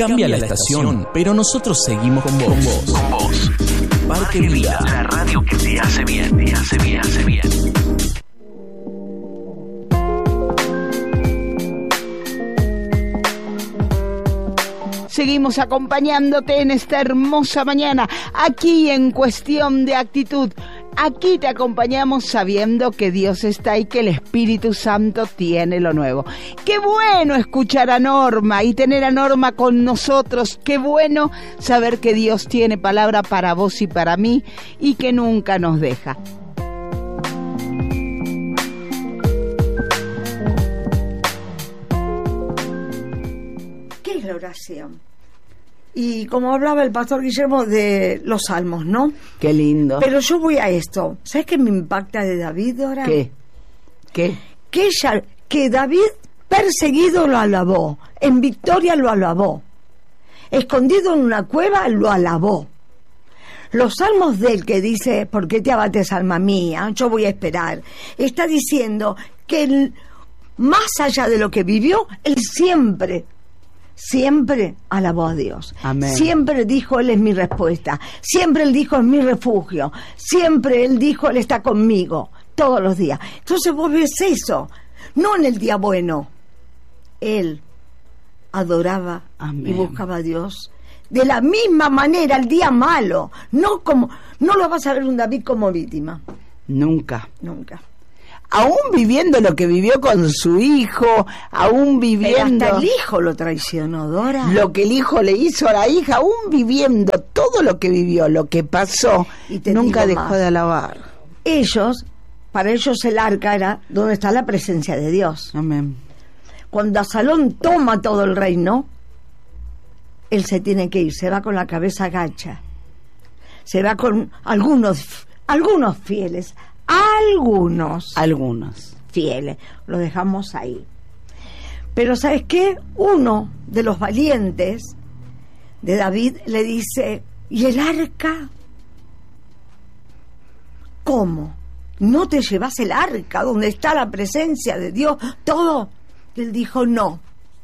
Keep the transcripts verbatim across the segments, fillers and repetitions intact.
Cambia la estación, pero nosotros seguimos con vos. Con vos. Con vos. Parque Vida, la radio que te hace bien, te hace bien, hace bien. Seguimos acompañándote en esta hermosa mañana, aquí en Cuestión de Actitud. Aquí te acompañamos sabiendo que Dios está y que el Espíritu Santo tiene lo nuevo. Qué bueno escuchar a Norma y tener a Norma con nosotros. Qué bueno saber que Dios tiene palabra para vos y para mí y que nunca nos deja. ¿Qué es la oración? Y como hablaba el pastor Guillermo de los salmos, ¿no? Qué lindo. Pero yo voy a esto. ¿Sabes qué me impacta de David ahora? ¿Qué? ¿Qué? Que ella, que David perseguido lo alabó, en victoria lo alabó, escondido en una cueva lo alabó. Los salmos de él que dice, ¿por qué te abates, alma mía? Yo voy a esperar. Está diciendo que él, más allá de lo que vivió, él siempre... siempre alabó a Dios. Amén. Siempre dijo, Él es mi respuesta. Siempre Él dijo, es mi refugio. Siempre Él dijo, Él está conmigo. Todos los días. Entonces vos ves eso. No en el día bueno. Él adoraba Amén. Y buscaba a Dios. De la misma manera el día malo. No como, no lo vas a ver un David como víctima. Nunca. Nunca. Aún viviendo lo que vivió con su hijo, aún viviendo... Pero hasta el hijo lo traicionó, Dora. Lo que el hijo le hizo a la hija, aún viviendo todo lo que vivió, lo que pasó, nunca dejó más. de alabar. Ellos, para ellos el arca era donde está la presencia de Dios. Amén. Cuando Absalón toma todo el reino, él se tiene que ir, se va con la cabeza gacha. Se va con algunos, algunos fieles, Algunos. Algunos. Fieles. Lo dejamos ahí. Pero ¿sabes qué? Uno de los valientes de David le dice, ¿y el arca? ¿Cómo? ¿No te llevas el arca donde está la presencia de Dios? Todo. Y él dijo, no.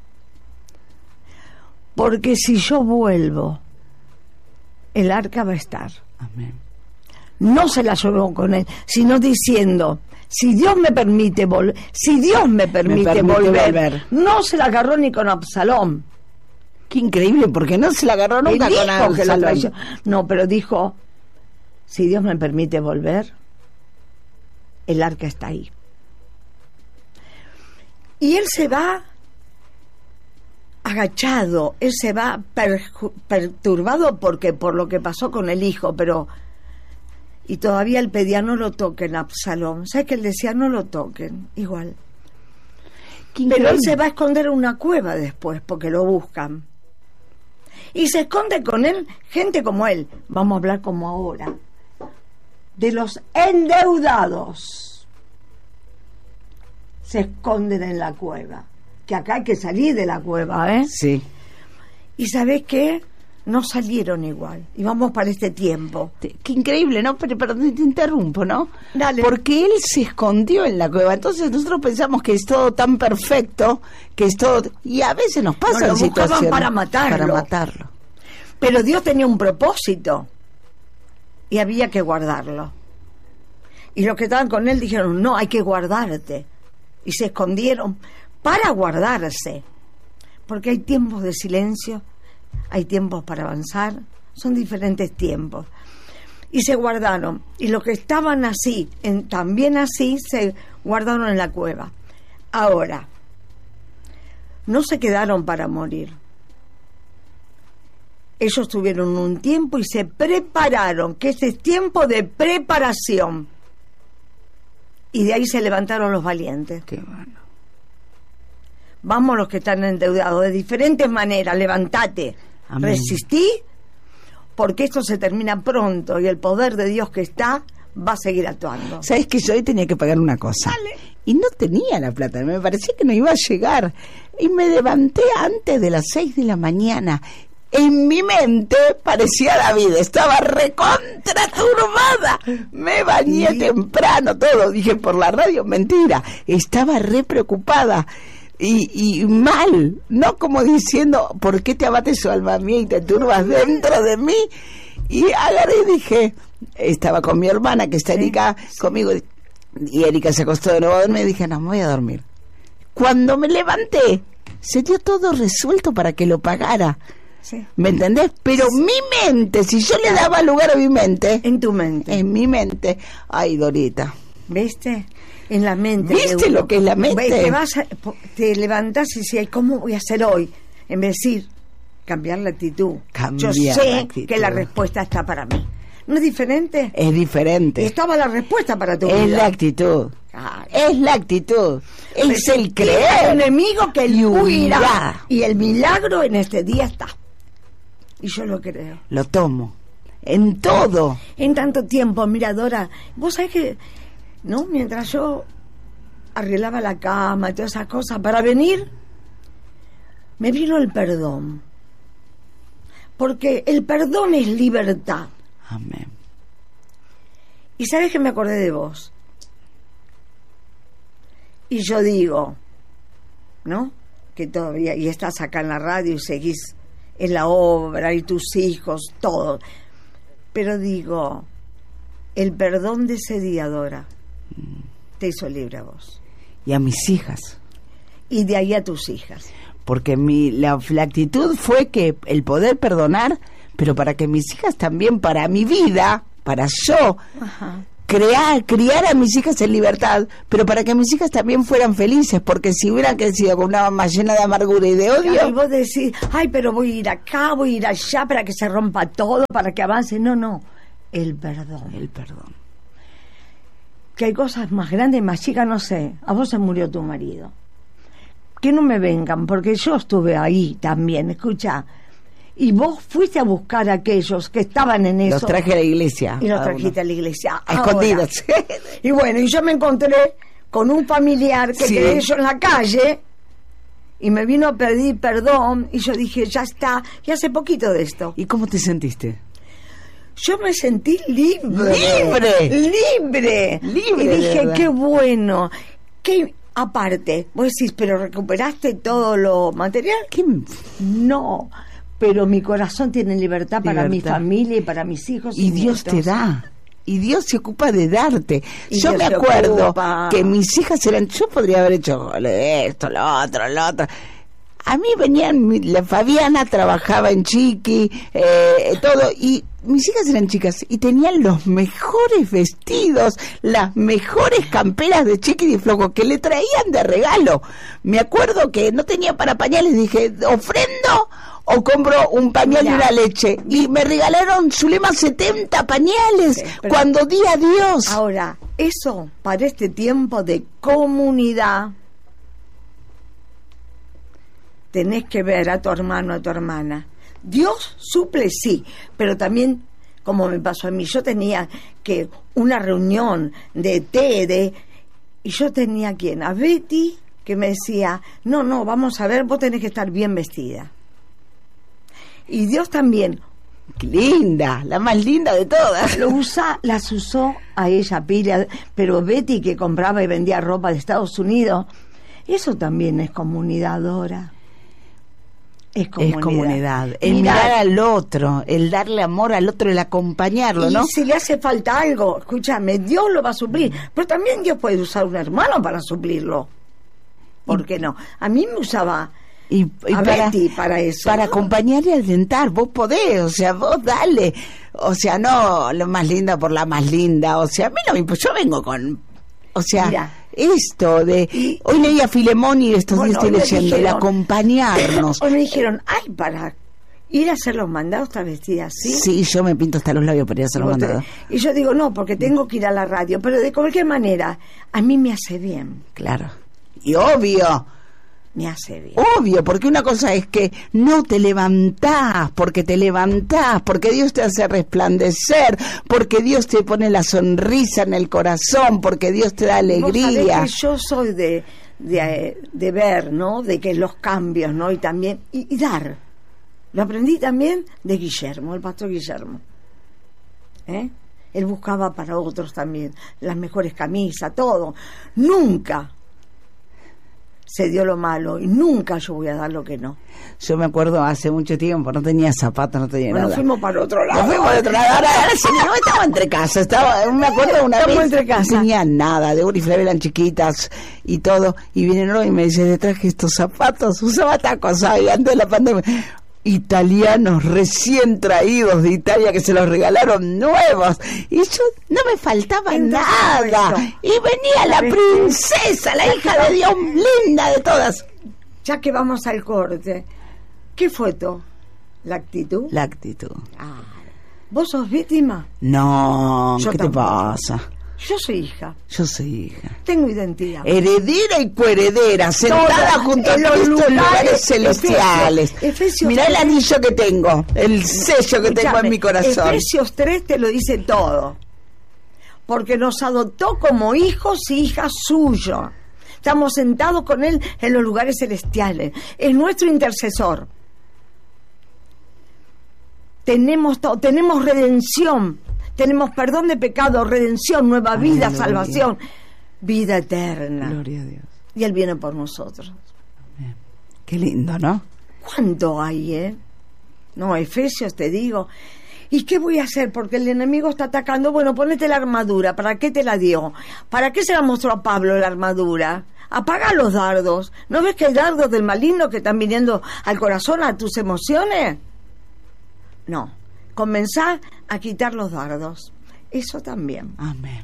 Porque si yo vuelvo, el arca va a estar. Amén. No se la llevó con él, sino diciendo, si Dios me permite volver, si Dios me permite, me permite volver, volver, no se la agarró ni con Absalón. Qué increíble, porque no se la agarró nunca con Absalón. No, pero dijo, si Dios me permite volver, el arca está ahí. Y él se va agachado, él se va perju- perturbado porque por lo que pasó con el hijo, pero... Y todavía él pedía, no lo toquen a Absalón. ¿Sabes que él decía, no lo toquen? Igual. Pero él se va a esconder en una cueva después, porque lo buscan. Y se esconde con él gente como él. Vamos a hablar como ahora. De los endeudados. Se esconden en la cueva. Que acá hay que salir de la cueva, ¿eh? Sí. ¿Y sabes qué? No salieron igual. Y vamos para este tiempo. Qué increíble, ¿no? Pero, pero te interrumpo, ¿no? Dale. Porque él se escondió en la cueva. Entonces nosotros pensamos que es todo tan perfecto, que es todo... Y a veces nos pasa no, la situación para matarlo. Para matarlo. Pero Dios tenía un propósito. Y había que guardarlo. Y los que estaban con él dijeron, no, hay que guardarte. Y se escondieron para guardarse. Porque hay tiempos de silencio, hay tiempos para avanzar, son diferentes tiempos. Y se guardaron. Y los que estaban así, en, también así, se guardaron en la cueva. Ahora, no se quedaron para morir. Ellos tuvieron un tiempo y se prepararon, que ese es tiempo de preparación. Y de ahí se levantaron los valientes. Qué bueno. Vamos los que están endeudados, de diferentes maneras, levantate. Amén. Resistí, porque esto se termina pronto y el poder de Dios que está va a seguir actuando. ¿Sabes que yo hoy tenía que pagar una cosa? Dale. Y no tenía la plata, me parecía que no iba a llegar. Y me levanté antes de las seis de la mañana. En mi mente parecía David, estaba recontra turbada. Me bañé sí. temprano, todo. Dije por la radio, mentira. Estaba re preocupada. Y, y mal, no como diciendo, ¿por qué te abates su alma mía y te turbas dentro de mí? Y agarré y dije, estaba con mi hermana que está sí, Erika sí. conmigo, y Erika se acostó de nuevo a dormir y dije, no, me voy a dormir. Cuando me levanté, se dio todo resuelto para que lo pagara. Sí. ¿Me entendés? Pero sí. mi mente, si yo le daba lugar a mi mente, en tu mente, en mi mente, ay, Dorita, ¿viste? En la mente. ¿Viste lo que es la mente? Te, vas a, te levantás y dices, ¿cómo voy a hacer hoy? En vez de decir, cambiar la actitud. Cambiar Yo sé la actitud. que la respuesta está para mí. ¿No es diferente? Es diferente. Y estaba la respuesta para tu es vida. La actitud. Claro. Es la actitud. Es Pero el creer. El enemigo que y huirá. huirá. Y el milagro en este día está. Y yo lo creo. Lo tomo. En todo. En tanto tiempo, mira, Dora, vos sabés que, ¿no? Mientras yo arreglaba la cama y todas esas cosas para venir, me vino el perdón. Porque el perdón es libertad. Amén. Y sabes que me acordé de vos. Y yo digo, ¿no? Que todavía, y estás acá en la radio y seguís en la obra y tus hijos, todo. Pero digo, el perdón de ese día, Dora, te hizo libre a vos. Y a mis hijas. Y de ahí a tus hijas. Porque mi, la, la actitud fue que el poder perdonar, pero para que mis hijas también, para mi vida, para yo, Ajá. crear, criar a mis hijas en libertad, pero para que mis hijas también fueran felices, porque si hubieran crecido con una mamá llena de amargura y de odio... Claro, y vos decís, ay, pero voy a ir acá, voy a ir allá para que se rompa todo, para que avance. No, no, el perdón. El perdón. Que hay cosas más grandes, más chicas, no sé. A vos se murió tu marido. Que no me vengan, porque yo estuve ahí también, escucha. Y vos fuiste a buscar a aquellos que estaban en eso. Los traje a la iglesia. Y los trajiste a la iglesia. A escondidas. Y bueno, y yo me encontré con un familiar que sí. quedé yo en la calle y me vino a pedir perdón y yo dije, ya está. Y hace poquito de esto. ¿Y cómo te sentiste? Yo me sentí libre. ¡Libre! ¡Libre! Libre, y dije, ¿verdad? qué bueno. Qué aparte, vos decís, ¿pero recuperaste todo lo material? ¿Qué? No, pero mi corazón tiene libertad para Libertad. mi familia y para mis hijos. Y Dios nietos. te da. Y Dios se ocupa de darte. Y Yo Dios me se acuerdo ocupa. que mis hijas eran... Yo podría haber hecho esto, lo otro, lo otro. A mí venían... mi- La Fabiana trabajaba en Chiqui, eh, todo, y mis hijas eran chicas y tenían los mejores vestidos, las mejores camperas de Chiqui y Flojo que le traían de regalo. Me acuerdo que no tenía para pañales, dije, ofrendo o compro un pañal Mirá. y una leche. Y me regalaron, Zulema, setenta pañales Sí, pero- cuando di a Dios. Ahora, eso para este tiempo de comunidad, tenés que ver a tu hermano, a tu hermana. Dios suple, sí, pero también, como me pasó a mí, yo tenía que una reunión de té, de... y yo tenía a quién, a Betty, que me decía, no, no, vamos a ver, vos tenés que estar bien vestida. Y Dios también Qué linda, la más linda de todas. lo usa, las usó a ella pila, pero Betty, que compraba y vendía ropa de Estados Unidos, eso también es comunidad, Dora. Es comunidad. Es comunidad. El Mirá, mirar al otro, el darle amor al otro, el acompañarlo, y ¿no? si le hace falta algo, escúchame, Dios lo va a suplir, pero también Dios puede usar un hermano para suplirlo. ¿Por qué no? A mí me usaba Y, y a para, Betty para eso. para acompañar y alentar, vos podés, o sea, vos dale. O sea, no lo más linda por la más linda, o sea, a mí no me imp- yo vengo con, o sea, Mira. esto de, hoy leía Filemón y estos Bueno, días estoy me leyendo, el dijeron- acompañarnos. Hoy me dijeron, ay, para ir a hacer los mandados, ¿estás vestida así? Sí, yo me pinto hasta los labios para ir a hacer Y los vos te- mandados. Y yo digo, no, porque tengo que ir a la radio, pero de cualquier manera, a mí me hace bien, Claro. Y obvio, me hace bien. obvio, porque una cosa es que no te levantás, porque te levantás, porque Dios te hace resplandecer, porque Dios te pone la sonrisa en el corazón, porque Dios te da Vos sabés alegría. que yo soy de, de, de ver, ¿no? De que los cambios, ¿no? Y también, y, y dar. Lo aprendí también de Guillermo, el pastor Guillermo. ¿Eh? Él buscaba para otros también las mejores camisas, todo. Nunca se dio lo malo y nunca yo voy a dar lo que no. Yo me acuerdo hace mucho tiempo, no tenía zapatos, no tenía bueno, nada. fuimos para otro lado. Nos fuimos para otro lado. Ahora, ahora sí, no estaba entre casa, estaba, me acuerdo una Estamos vez, entre casa. no tenía nada, de Uriflave eran chiquitas y todo, y viene uno y me dice, te traje estos zapatos, usaba tacos, ¿sabes? Antes de la pandemia. Italianos recién traídos de Italia que se los regalaron nuevos y yo no me faltaba Entonces, nada eso. y venía la princesa, la hija de Dios, linda de todas. Ya que vamos al corte, ¿qué fue tú? ¿La actitud? La actitud. Ah, ¿vos sos víctima? No, Yo ¿qué tampoco. te pasa? Yo soy hija, Yo soy hija. tengo identidad. Heredera y coheredera, sentada Toda, junto a en los Cristo en lugares lugares celestiales. Efesios- Efesios Mirá el tres. anillo que tengo, el sello que tengo Escuchame, en mi corazón. Efesios tres te lo dice todo. Porque nos adoptó como hijos y hijas suyos. Estamos sentados con Él en los lugares celestiales. Es nuestro intercesor. Tenemos todo, tenemos redención. Tenemos perdón de pecado, redención, nueva vida, Aleluya. salvación, vida eterna. Gloria a Dios. Y Él viene por nosotros. Qué lindo, ¿no? ¿Cuánto hay, eh? No, Efesios, te digo. ¿Y qué voy a hacer? Porque el enemigo está atacando. Bueno, ponete la armadura. ¿Para qué te la dio? ¿Para qué se la mostró a Pablo la armadura? Apaga los dardos. ¿No ves que hay dardos del maligno que están viniendo al corazón, a tus emociones? No. Comenzá a quitar los dardos. Eso también. Amén.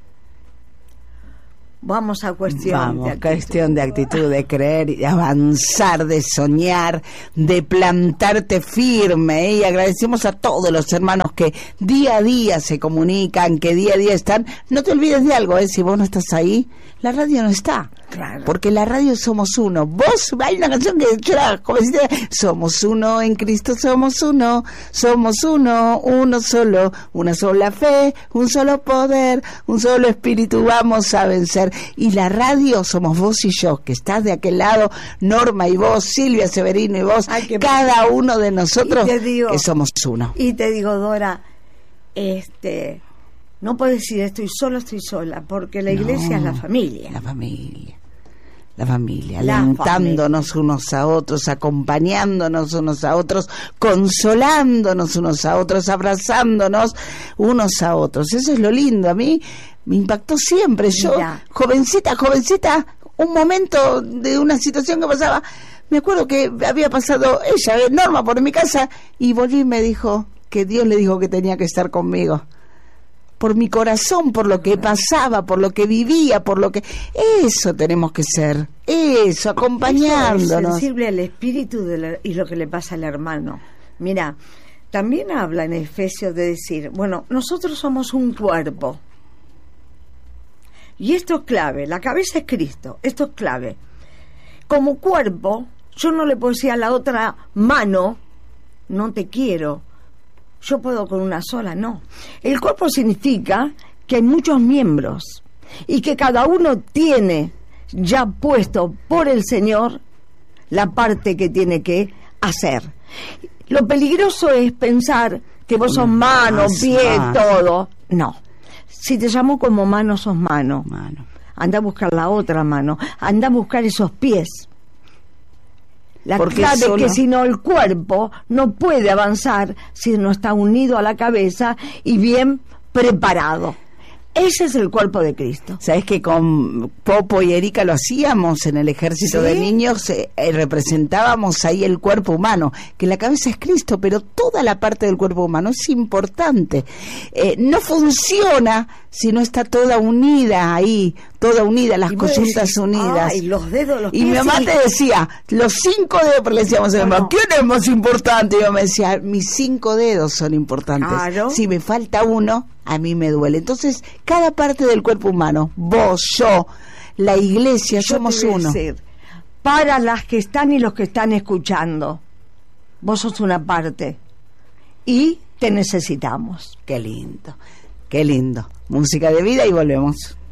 Vamos a cuestión Vamos, de actitud. cuestión de actitud, de creer, de avanzar, de soñar, de plantarte firme. ¿eh? Y agradecemos a todos los hermanos que día a día se comunican, que día a día están. No te olvides de algo, ¿eh? Si vos no estás ahí, la radio no está. Claro. Porque la radio somos uno. Vos, hay una canción que yo la jovencita, somos uno en Cristo, somos uno, somos uno, uno solo, una sola fe, un solo poder, un solo espíritu, vamos a vencer. Y la radio somos vos y yo, que estás de aquel lado, Norma y vos, Silvia Severino y vos, Ay, qué cada uno de nosotros Y te digo- que somos uno. Y te digo, Dora, este, no puedes decir estoy solo, estoy sola, porque la iglesia No, es la familia. La familia. La familia, La alentándonos unos a otros, acompañándonos unos a otros, consolándonos unos a otros, abrazándonos unos a otros. Eso es lo lindo. A mí me impactó siempre. Yo, Mira. jovencita, jovencita, un momento de una situación que pasaba, me acuerdo que había pasado ella, Norma, por mi casa, y volví y me dijo que Dios le dijo que tenía que estar conmigo. Por mi corazón, por lo que pasaba, por lo que vivía, por lo que... Eso tenemos que ser, eso, Es acompañándonos. sensible al espíritu de la- y lo que le pasa al hermano. Mira, también habla en Efesios de decir, bueno, nosotros somos un cuerpo. Y esto es clave, la cabeza es Cristo, esto es clave. Como cuerpo, yo no le puedo decir a la otra mano, no te quiero. Yo puedo con una sola, no. El cuerpo significa que hay muchos miembros y que cada uno tiene ya puesto por el Señor la parte que tiene que hacer. Lo peligroso es pensar que vos sos mano, Más, pie, más. todo. No. Si te llamo como mano, sos mano. Mano. Anda a buscar la otra mano. Anda a buscar esos pies. La Porque clave solo- es que si no el cuerpo no puede avanzar si no está unido a la cabeza y bien preparado. Ese es el cuerpo de Cristo. ¿Sabes que con Popo y Erika lo hacíamos en el ejército ¿Sí? de niños? Eh, eh, representábamos ahí el cuerpo humano, que la cabeza es Cristo, pero toda la parte del cuerpo humano es importante. Eh, no funciona si no está toda unida ahí, toda unida, las Y vos coyuntas decís, unidas. ay, los dedos, los Y pies, mi mamá sí. te decía, los cinco dedos, porque le decíamos a mi No, mamá, no. ¿quién es más importante? Y yo me decía, mis cinco dedos son importantes. Claro. Si me falta uno, a mí me duele. Entonces, cada parte del cuerpo humano, vos, yo, la iglesia, Yo somos te voy a uno. decir, para las que están y los que están escuchando, vos sos una parte y te necesitamos. Qué lindo, qué lindo. Música de vida y volvemos.